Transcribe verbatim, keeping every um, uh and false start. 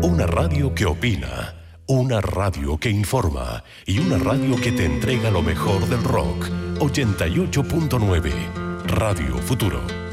Una radio que opina, una radio que informa y una radio que te entrega lo mejor del rock. ochenta y ocho punto nueve Radio Futuro.